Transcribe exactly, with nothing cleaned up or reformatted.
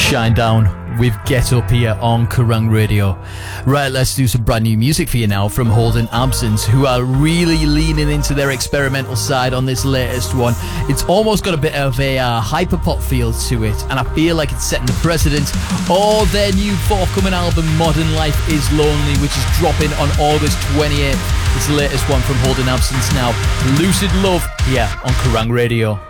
Shinedown with Get Up here on Kerrang Radio. Right, let's do some brand new music for you now from Holden Absence, who are really leaning into their experimental side on this latest one. It's almost got a bit of a uh, hyperpop feel to it, and I feel like it's setting the precedent. Or their new forthcoming album, Modern Life is Lonely, which is dropping on August twenty-eighth. This latest one from Holden Absence now, Lucid Love, here on Kerrang Radio.